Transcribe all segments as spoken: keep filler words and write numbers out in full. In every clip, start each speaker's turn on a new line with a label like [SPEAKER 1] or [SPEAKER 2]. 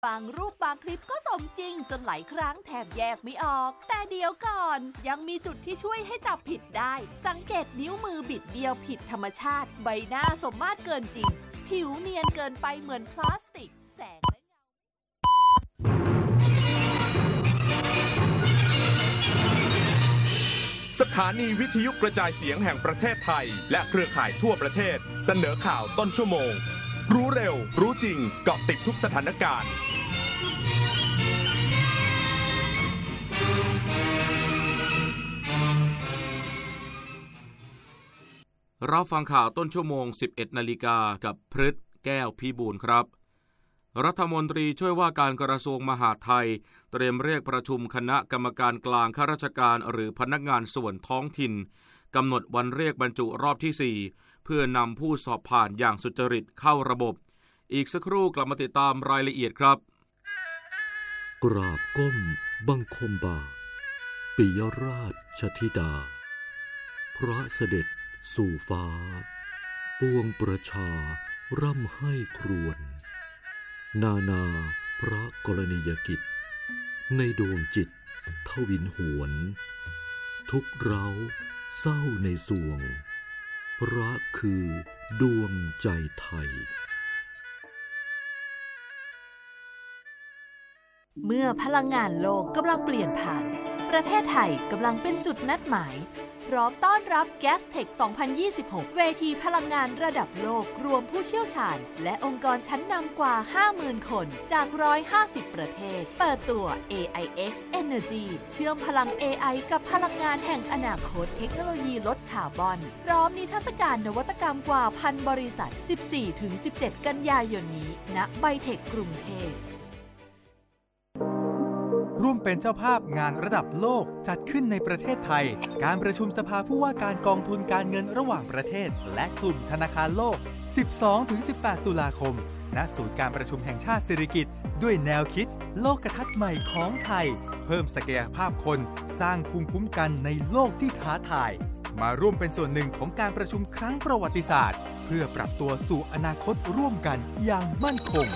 [SPEAKER 1] บางรูปบางคลิปก็สมจริงจนหลายครั้งแทบแยกไม่ออกแต่เดี๋ยวก่อนยังมีจุดที่ช่วยให้จับผิดได้สังเกตนิ้วมือบิดเบี้ยวผิดธรรมชาติใบหน้าสมมาตรเกินจริงผิวเนียนเกินไปเหมือนพลาสติกแสงและเงา
[SPEAKER 2] สถานีวิทยุกระจายเสียงแห่งประเทศไทยและเครือข่ายทั่วประเทศเสนอข่าวต้นชั่วโมงรู้เร็วรู้จริงเกาะติดทุกสถานการณ์
[SPEAKER 3] รับฟังข่าวต้นชั่วโมง สิบเอ็ดนาฬิกากับพฤทธิ์แก้วพิบูลครับรัฐมนตรีช่วยว่าการกระทรวงมหาดไทยเตรียมเรียกประชุมคณะกรรมการกลางข้าราชการหรือพนักงานส่วนท้องถิ่นกำหนดวันเรียกบรรจุรอบที่สี่เพื่อนำผู้สอบผ่านอย่างสุจริตเข้าระบบอีกสักครู่กลับมาติดตามรายละเอียดครับ
[SPEAKER 4] กราบก้มบังคมบาทปิยราชธิดาพระเสด็จสู่ฟ้าปวงประชาร่ำให้ครวญนานาพระกรณียกิจในดวงจิตทวินหวนทุกเร้าเศร้าในสวงพระคือดวงใจไทย
[SPEAKER 1] เมื่อพลังงานโลกกำลังเปลี่ยนผ่านประเทศไทยกำลังเป็นจุดนัดหมายพร้อมต้อนรับ Gastech สองพันยี่สิบหก เวทีพลังงานระดับโลกรวมผู้เชี่ยวชาญและองค์กรชั้นนำกว่า ห้าหมื่น คนจากหนึ่งร้อยห้าสิบประเทศเปิดตัว เอ ไอ เอ็กซ์ Energy เชื่อมพลัง เอ ไอ กับพลังงานแห่งอนาคตเทคโนโลยีลดคาร์บอนพร้อมนิทรรศการนวัตกรรมกว่าพันบริษัท สิบสี่ถึงสิบเจ็ด กันยายนนี้ณไบเทคกรุงเทพ
[SPEAKER 5] ร่วมเป็นเจ้าภาพงานระดับโลกจัดขึ้นในประเทศไทยการประชุมสภาผู้ว่าการกองทุนการเงินระหว่างประเทศและกลุ่มธนาคารโลก สิบสองถึงสิบแปด ตุลาคมณศูนย์การประชุมแห่งชาติสิริกิติ์ด้วยแนวคิดโลกทัศน์ใหม่ของไทยเพิ่มศักยภาพคนสร้างภูมิคุ้มกันในโลกที่ท้าทายมาร่วมเป็นส่วนหนึ่งของการประชุมครั้งประวัติศาสตร์เพื่อปรับตัวสู่อนาคตร่วมกันอย่างมั่นคง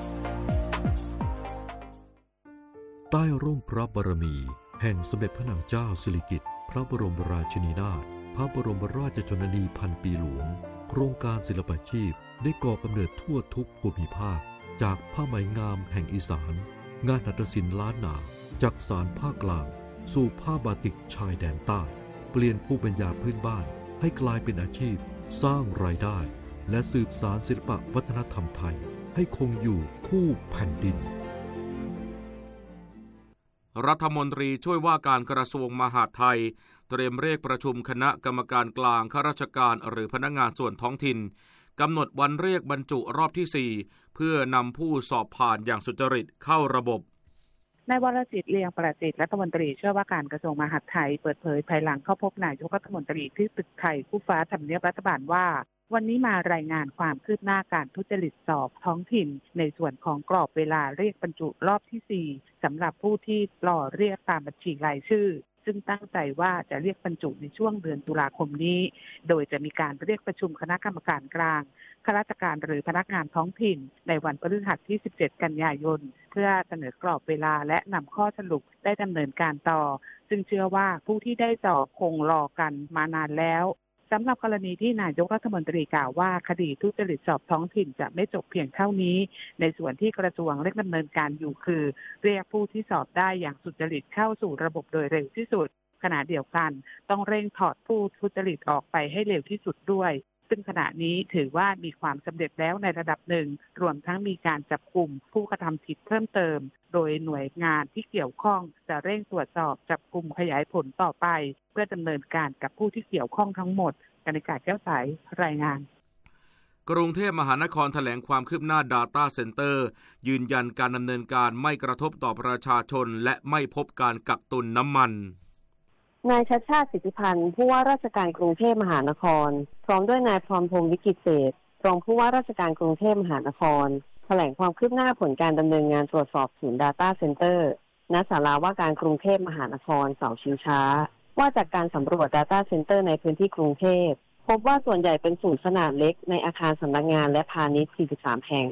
[SPEAKER 4] ใต้ร่มพระบารมีแห่งสมเด็จพระนางเจ้าสิริกิติ์พระบรมราชินีนาถพระบรมราชชนนีพันปีหลวงโครงการศิลปาชีพได้ก่อกำเนิดทั่วทุกภูมิภาคจากผ้าไหมงามแห่งอีสานงานหัตถศิลป์ล้านนาจากสานภาคกลางสู่ผ้าบาติกชายแดนใต้เปลี่ยนภูมิปัญญาพื้นบ้านให้กลายเป็นอาชีพสร้างรายได้และสืบสานศิลปวัฒนธรรมไทยให้คงอยู่คู่แผ่นดิน
[SPEAKER 3] รัฐมนตรีช่วยว่าการกระทรวงมหาดไทยเตรียมเรียกประชุมคณะกรรมการกลางข้าราชการหรือพนักงานส่วนท้องถิ่นกำหนดวันเรียกบรรจุรอบที่สี่เพื่อนำผู้สอบผ่านอย่างสุจริตเข้าระบบ
[SPEAKER 6] นายวรจิตเลียงประสิทธิ์รัฐมนตรีช่วยว่าการกระทรวงมหาดไทยเปิดเผยภายหลังเข้าพบนายกรัฐมนตรีที่ตึกไทยคู่ฟ้าทำเนียบรัฐบาลว่าวันนี้มารายงานความคืบหน้าการทุจริตสอบท้องถิ่นในส่วนของกรอบเวลาเรียกบรรจุรอบที่สี่สำหรับผู้ที่รอเรียกตามบัญชีรายชื่อซึ่งตั้งใจว่าจะเรียกบรรจุในช่วงเดือนตุลาคมนี้โดยจะมีการเรียกประชุมคณะกรรมการกลางข้าราชการหรือพนักงานท้องถิ่นในวันพฤหัสที่สิบเจ็ดกันยายนเพื่อเสนอกรอบเวลาและนำข้อสรุปได้ดำเนินการต่อซึ่งเชื่อว่าผู้ที่ได้สอบคงรอกันมานานแล้วสำหรับกรณีที่นายกรัฐมนตรีกล่าวว่าคดีทุจริตสอบท้องถิ่นจะไม่จบเพียงเท่านี้ในส่วนที่กระทรวงเร่งดำเนินการอยู่คือเรียกผู้ที่สอบได้อย่างสุจริตเข้าสู่ระบบโดยเร็วที่สุดขณะเดียวกันต้องเร่งถอดผู้ทุจริตออกไปให้เร็วที่สุดด้วยซึ่งขณะนี้ถือว่ามีความสำเร็จแล้วในระดับหนึ่งรวมทั้งมีการจับกุมผู้กระทำผิดเพิ่มเติมโดยหน่วยงานที่เกี่ยวข้องจะเร่งตรวจสอบจับกุมขยายผลต่อไปเพื่อดำเนินการกับผู้ที่เกี่ยวข้องทั้งหมดกนิกาแก้วใสรายงาน
[SPEAKER 3] กรุงเทพมหานครแถลงความคืบหน้า Data Center ยืนยันการดำเนินการไม่กระทบต่อประชาชนและไม่พบการกักตุนน้ำมัน
[SPEAKER 7] นายชัชชาติสิทธิพันธ์ผู้ว่าราชการกรุงเทพมหานครพร้อมด้วยนายพรพรหมวิกิตเศรษฐ์รองผู้ว่าราชการกรุงเทพมหานครแถลงความคืบหน้าผลการดำเนินงานตรวจสอบศูนย์ Data Center ณ ศาลาว่าการกรุงเทพมหานครเสาชิงช้าว่าจากการสำรวจ Data Center ในพื้นที่กรุงเทพพบว่าส่วนใหญ่เป็นศูนย์ขนาดเล็กในอาคารสำนักงานและพาณิชย์สี่สิบสามแห่ง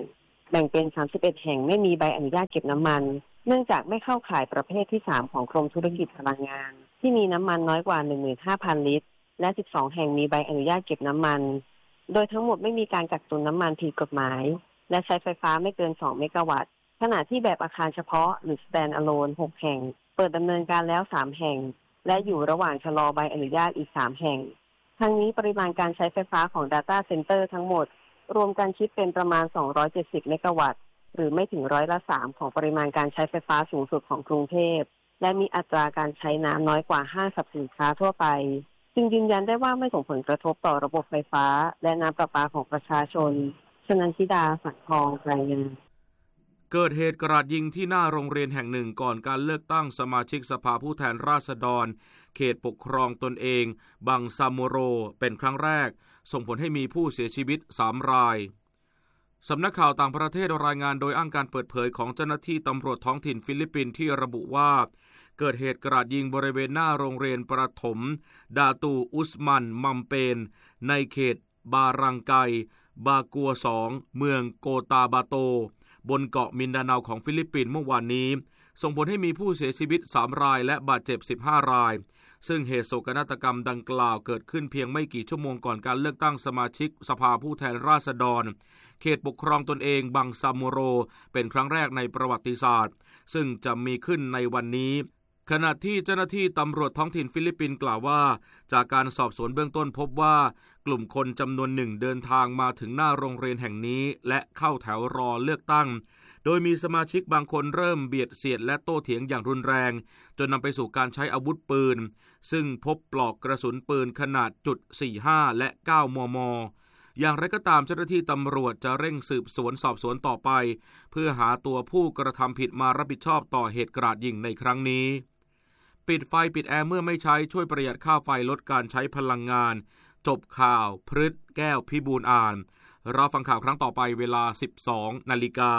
[SPEAKER 7] แบ่งเป็นสามสิบเอ็ดแห่งไม่มีใบอนุญาตเก็บน้ำมันเนื่องจากไม่เข้าข่ายประเภทที่สามของกรมธุรกิจพลังงานที่มีน้ำมันน้อยกว่า หนึ่งหมื่นห้าพัน ลิตรและสิบสองแห่งมีใบอนุญาตเก็บน้ำมันโดยทั้งหมดไม่มีการกักตุนน้ำมันผิดกฎหมายและใช้ไฟฟ้าไม่เกินสองเมกะวัตต์ขณะที่แบบอาคารเฉพาะหรือ stand alone หกแห่งเปิดดำเนินการแล้วสามแห่งและอยู่ระหว่างชะลอใบอนุญาตอีกสามแห่งทั้งนี้ปริมาณการใช้ไฟฟ้าของ Data Center ทั้งหมดรวมกันคิดเป็นประมาณสองร้อยเจ็ดสิบเมกะวัตต์หรือไม่ถึงร้อยละสามของปริมาณการใช้ไฟฟ้าสูงสุดของกรุงเทพและมีอัตราการใช้น้ำน้อยกว่าห้างสรรพสินค้าทั่วไปจึงยืนยันได้ว่าไม่ส่งผลกระทบต่อระบบไฟฟ้าและน้ำประปาของประชาชนชนันทิดาสังทองรายงาน
[SPEAKER 3] เกิดเหตุกราดยิงที่หน้าโรงเรียนแห่งหนึ่งก่อนการเลือกตั้งสมาชิกสภาผู้แทนราษฎรเขตปกครองตนเองบังซาโมโรเป็นครั้งแรกส่งผลให้มีผู้เสียชีวิตสามรายสำนักข่าวต่างประเทศรายงานโดยอ้างการเปิดเผยของเจ้าหน้าที่ตำรวจท้องถิ่นฟิลิปปินส์ที่ระบุว่าเกิดเหตุกราดยิงบริเวณหน้าโรงเรียนประถมดาตูอุสมันมัมเปนในเขตบารังไกบากัวสองเมืองโกตาบาโตบนเกาะมินดาเนาของฟิลิปปินส์เมื่อวานนี้ส่งผลให้มีผู้เสียชีวิตสามรายและบาดเจ็บสิบห้ารายซึ่งเหตุโศกนาฏกรรมดังกล่าวเกิดขึ้นเพียงไม่กี่ชั่วโมงก่อนการเลือกตั้งสมาชิกสภาผู้แทนราษฎรเขตปกครองตนเองบังซาโมโรเป็นครั้งแรกในประวัติศาสตร์ซึ่งจะมีขึ้นในวันนี้ขณะที่เจ้าหน้าที่ตำรวจท้องถิ่นฟิลิปปินส์กล่าวว่าจากการสอบสวนเบื้องต้นพบว่ากลุ่มคนจำนวนหนึ่งเดินทางมาถึงหน้าโรงเรียนแห่งนี้และเข้าแถวรอเลือกตั้งโดยมีสมาชิกบางคนเริ่มเบียดเสียดและโต้เถียงอย่างรุนแรงจนนำไปสู่การใช้อาวุธปืนซึ่งพบปลอกกระสุนปืนขนาดจุดสี่สิบห้าและเก้ามมอย่างไรก็ตามเจ้าหน้าที่ตำรวจจะเร่งสืบสวนสอบสวนต่อไปเพื่อหาตัวผู้กระทำผิดมารับผิดชอบต่อเหตุกราดยิงในครั้งนี้ปิดไฟปิดแอร์เมื่อไม่ใช้ช่วยประหยัดค่าไฟลดการใช้พลังงานจบข่าวพฤษแก้วพิบูลอ่านรอฟังข่าวครั้งต่อไปเวลา สิบสองนาฬิกา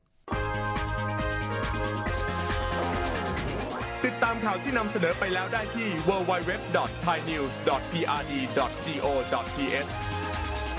[SPEAKER 2] ติดตามข่าวที่นำเสนอไปแล้วได้ที่ ดับเบิลยู ดับเบิลยู ดับเบิลยู ดอท ไทยนิวส์ ดอท พี อาร์ ดี ดอท โก ดอท ที เอช